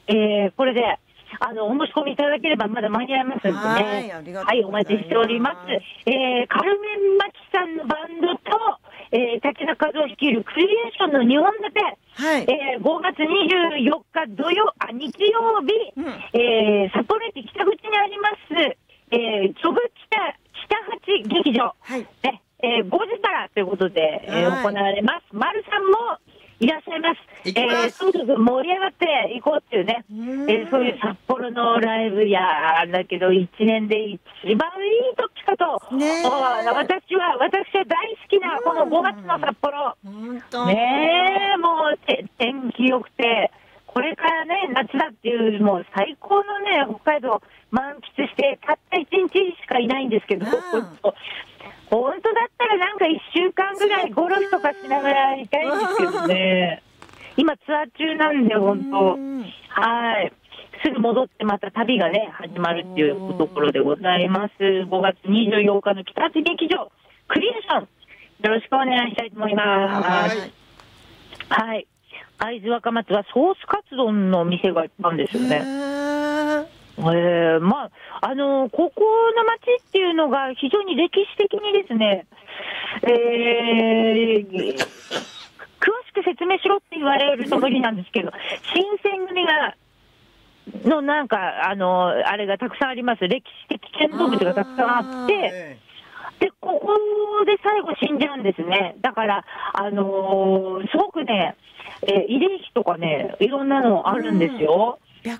これで、お申し込みいただければまだ間に合いますんでね。 はい、ありがとうございます。はい、 お待ちしております。カルメン・マキさんのバンドと、竹中和夫率いるクリエーションの2本立て、 はい、 5月24日日曜日、札幌駅北口にあります、北八劇場、 はい、 5時からということで、行われます。丸さんもいらっしゃいます。とにかく盛り上がっていこうっていうね、そういう札幌のライブや、だけど1年で一番いい時かと、私は大好きなこの5月の札幌。ねえ、もう天気良くて、これからね、夏だっていう、もう最高のね、北海道満喫して、たった1日しかいないんですけど、本当だったらなんか1週間ぐらいゴルフとかしながらいたいんですけどね。今ツアー中なんで、本当。はい。すぐ戻ってまた旅がね、始まるっていうところでございます。5月24日の北八劇場、クリエーション、よろしくお願いしたいと思います。はい。会津若松はソースカツ丼の店がいっぱいあるんですよね。まあ、ここの町っていうのが非常に歴史的にですね、詳しく説明しろって言われると無理なんですけど、新選組のなんか、あれがたくさんあります。歴史的建造物がたくさんあって、で、ここで最後死んじゃうんですね。だから、すごくね、慰霊碑とかね、いろんなのあるんですよ。で、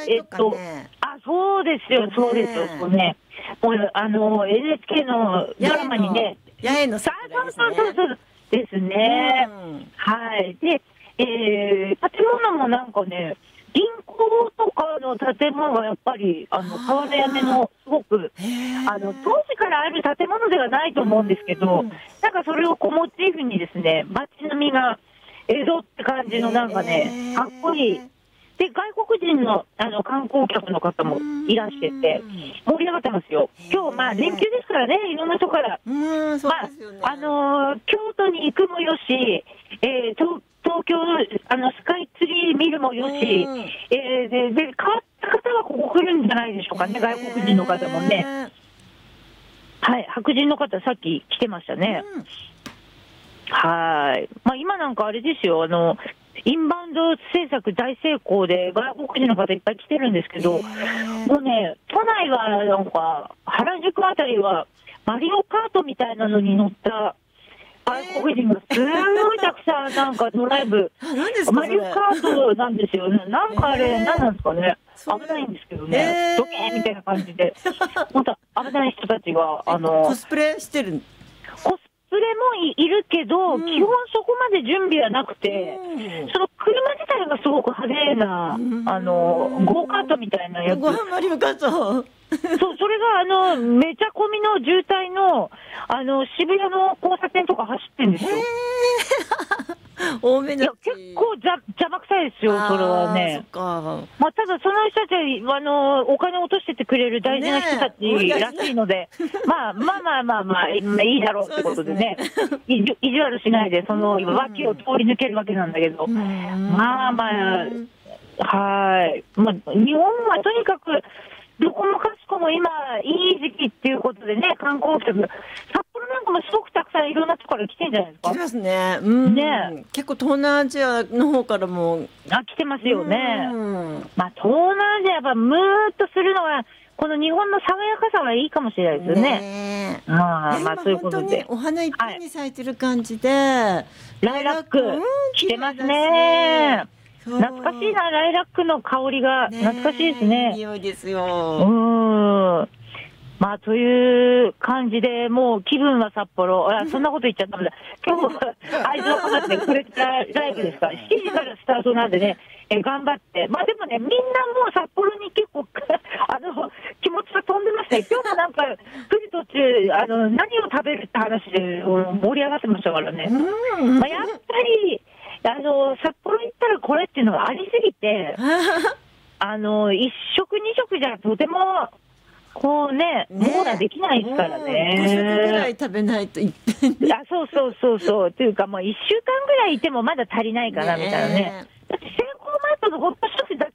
そうですよ、そうですよ、そうね。もう、NHK のドラマにね、 八重のそうですね。はい。で、建物もなんかね、銀行とかの建物がやっぱり、瓦屋根の、すごく、当時からある建物ではないと思うんですけど、なんかそれをモチーフにですね、街並みが江戸って感じのなんかね、かっこいい。で、外国人の観光客の方もいらしてて、盛り上がってますよ。今日、連休ですからね、いろんなとこから。京都に行くもよし、東京のスカイツリー見るもよし、で、変わった方はここ来るんじゃないでしょうかね、外国人の方もね。はい、白人の方、さっき来てましたね。はい。今なんかあれですよ、インバウンド政策大成功で外国人の方いっぱい来てるんですけど、もうね、都内はなんか、原宿あたりはマリオカートみたいなのに乗った外国人がすごいたくさんなんかドライブ、マリオカートなんですよね。なんかあれ、何なんですかね。危ないんですけどね。ドケーみたいな感じで。本当危ない人たちが、 コスプレしてる。 それもいるけど、基本そこまで準備はなくて、その車自体がすごく派手な、ゴーカートみたいなやつ。 マリオカート。 そう、それがめちゃ込みの渋滞の、渋谷の交差点とか走ってるんですよ。 多めの。 結構邪魔くさいですよ、それはね。ただその人たちは、お金を落としててくれる大事な人たちらしいので、まあ、いいだろうってことでね、意地悪しないで、その脇を通り抜けるわけなんだけど、はい。日本はとにかく、どこもかしこも今、いい時期っていうことでね、観光客、札幌なんかもすごくたくさんいろんなところから来てんじゃないですか。 来ますね。結構東南アジアの方からも。 来てますよね。東南アジアはムーッとするのは、この日本の爽やかさはいいかもしれないですよね。そういうことで。 お花いっぱいに咲いてる感じで。 ライラック、来てますね。懐かしいな、ライラックの香りが懐かしいですね。 匂いですよ。 という感じで、もう気分は札幌、そんなこと言っちゃったんだ。今日は会津若松でこれからライブですから、7時からスタートなんでね、頑張って。でもね、みんなもう札幌に結構、気持ちが飛んでましたね。今日もなんか、来る途中、何を食べるって話で盛り上がってましたからね。やっぱり、札幌行ったらこれっていうのがありすぎて、一食二食じゃとても、こうね、網羅できないですからね。 5食ぐらい食べないといってそう。というかもう1週間ぐらいいてもまだ足りないかな、みたいなね。だってセイコーマートのホットショックだ